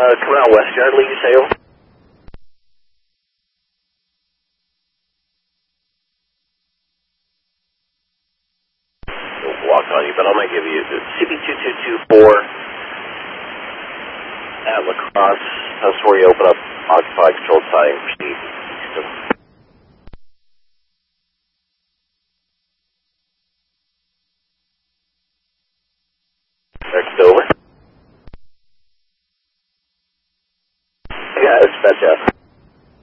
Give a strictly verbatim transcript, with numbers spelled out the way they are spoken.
Uh, come out West Yardley, you say? We'll walk on you, but I'm going to give you C B two two two four at La Crosse. That's where you open up occupied controlled siding. Proceed. Next over. Yeah, it's fantastic.